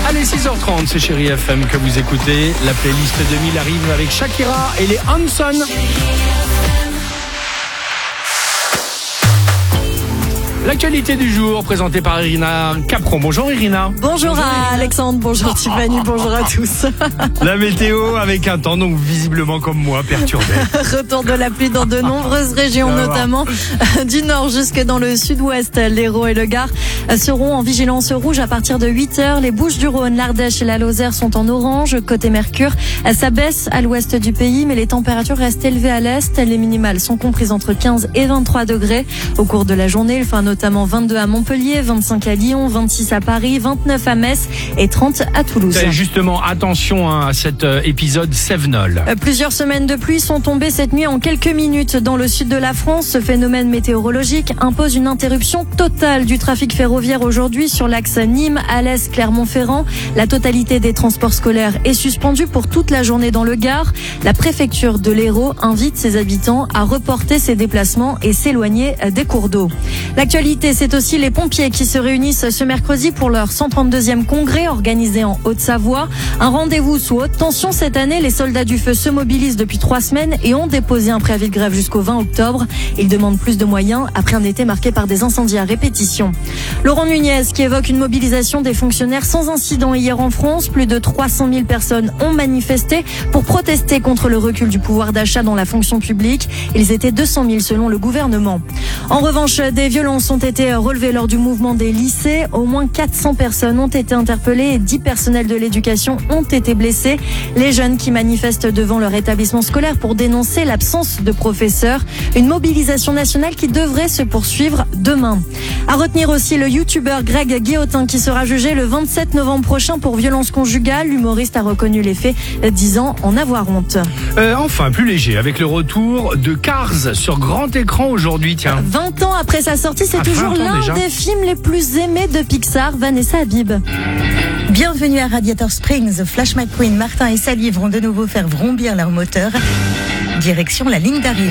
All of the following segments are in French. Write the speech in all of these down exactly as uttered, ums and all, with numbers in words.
Allez, six heures trente, c'est Chérie F M que vous écoutez. La playlist deux mille arrive avec Shakira et les Hanson. L'actualité du jour, présentée par Irina Capron. Bonjour Irina. Bonjour, bonjour à Alexandre, bonjour Tiffany, bonjour à tous. La météo avec un temps donc visiblement comme moi perturbé. Retour de la pluie dans de nombreuses régions, notamment du nord jusque dans le sud-ouest. L'Hérault et le Gard seront en vigilance rouge à partir de huit heures. Les Bouches-du-Rhône, l'Ardèche et la Lozère sont en orange. Côté Mercure, ça baisse à l'ouest du pays, mais les températures restent élevées à l'est. Les minimales sont comprises entre quinze et vingt-trois degrés. Au cours de la journée, il fait un notamment vingt-deux à Montpellier, vingt-cinq à Lyon, vingt-six à Paris, vingt-neuf à Metz et trente à Toulouse. Et justement, attention hein, à cet euh, épisode Cévenol. Euh, plusieurs semaines de pluie sont tombées cette nuit en quelques minutes dans le sud de la France. Ce phénomène météorologique impose une interruption totale du trafic ferroviaire aujourd'hui sur l'axe Nîmes, Alès, Clermont-Ferrand. La totalité des transports scolaires est suspendue pour toute la journée dans le Gard. La préfecture de l'Hérault invite ses habitants à reporter ses déplacements et s'éloigner des cours d'eau. L'actualité, c'est aussi les pompiers qui se réunissent ce mercredi pour leur cent trente-deuxième congrès organisé en Haute-Savoie. Un rendez-vous sous haute tension cette année. Les soldats du feu se mobilisent depuis trois semaines et ont déposé un préavis de grève jusqu'au vingt octobre. Ils demandent plus de moyens après un été marqué par des incendies à répétition. Laurent Nunez qui évoque une mobilisation des fonctionnaires sans incident hier en France. Plus de trois cent mille personnes ont manifesté pour protester contre le recul du pouvoir d'achat dans la fonction publique. Ils étaient deux cent mille selon le gouvernement. En revanche, des violences ont été relevées lors du mouvement des lycées. Au moins quatre cents personnes ont été interpellées et dix personnels de l'éducation ont été blessés. Les jeunes qui manifestent devant leur établissement scolaire pour dénoncer l'absence de professeurs. Une mobilisation nationale qui devrait se poursuivre demain. À retenir aussi le youtubeur Greg Guillotin qui sera jugé le vingt-sept novembre prochain pour violence conjugale. L'humoriste a reconnu les faits, disant en avoir honte. Euh, enfin, plus léger, avec le retour de Cars sur grand écran aujourd'hui, tiens. vingt ans après sa sortie, c'est Ah, toujours l'un déjà. des films les plus aimés de Pixar. Vanessa Habib. Bienvenue à Radiator Springs. Flash McQueen, Martin et Sally vont de nouveau faire vrombir leur moteur. Direction la ligne d'arrivée.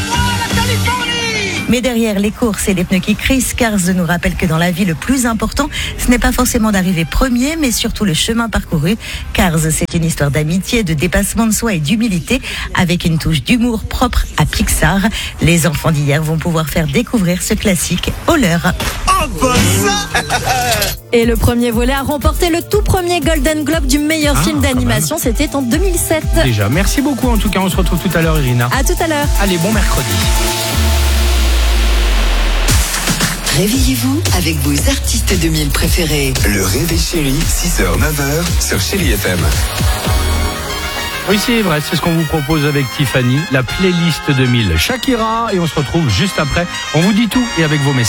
Mais derrière les courses et les pneus qui crissent, Cars nous rappelle que dans la vie, le plus important, ce n'est pas forcément d'arriver premier, mais surtout le chemin parcouru. Cars, c'est une histoire d'amitié, de dépassement de soi et d'humilité, avec une touche d'humour propre à Pixar. Les enfants d'hier vont pouvoir faire découvrir ce classique au leur. Oh, bah ça Et le premier volet a remporté le tout premier Golden Globe du meilleur Ah, film quand d'animation. C'était en deux mille sept. Déjà, merci beaucoup en tout cas, on se retrouve tout à l'heure Irina. À tout à l'heure. Allez, bon mercredi. Réveillez-vous avec vos artistes deux mille préférés. Le Réveil Chéri, six heures neuf heures sur Chérie F M. Oui, c'est vrai, c'est ce qu'on vous propose avec Tiffany, la playlist deux mille Shakira, et on se retrouve juste après. On vous dit tout et avec vos messages.